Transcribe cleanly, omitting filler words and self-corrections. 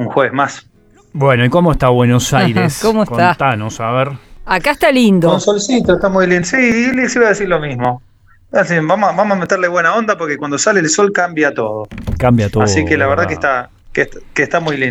un jueves más. Bueno, ¿y cómo está Buenos Aires? ¿Cómo está? Contanos, a ver. Acá está lindo. Con solcito, está muy lindo. Sí, y les iba a decir lo mismo. Así, vamos a meterle buena onda porque cuando sale el sol cambia todo. Cambia todo, Así que la verdad ¿verdad? que está muy lindo.